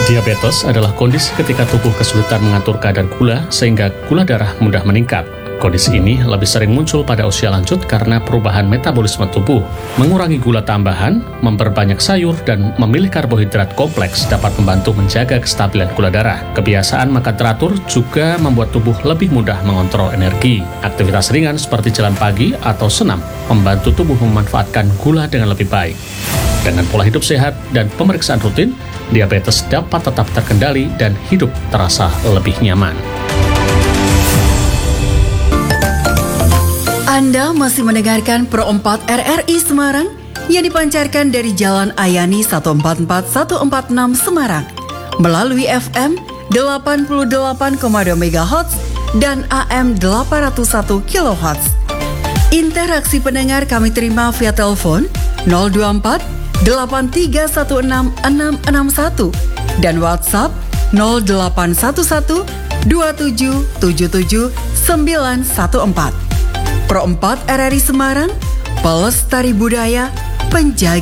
Diabetes adalah kondisi ketika tubuh kesulitan mengatur kadar gula sehingga gula darah mudah meningkat. Kondisi ini lebih sering muncul pada usia lanjut karena perubahan metabolisme tubuh. Mengurangi gula tambahan, memperbanyak sayur, dan memilih karbohidrat kompleks dapat membantu menjaga kestabilan gula darah. Kebiasaan makan teratur juga membuat tubuh lebih mudah mengontrol energi. Aktivitas ringan seperti jalan pagi atau senam membantu tubuh memanfaatkan gula dengan lebih baik. Dengan pola hidup sehat dan pemeriksaan rutin, diabetes dapat tetap terkendali dan hidup terasa lebih nyaman. Anda masih mendengarkan Pro 4 RRI Semarang yang dipancarkan dari Jalan Ayani 144146 Semarang melalui FM 88,2 MHz dan AM 801 kHz. Interaksi pendengar kami terima via telepon 024 8316 661 dan WhatsApp 0811 2777 914. Pro 4 RRI Semarang, pelestari budaya, penjaga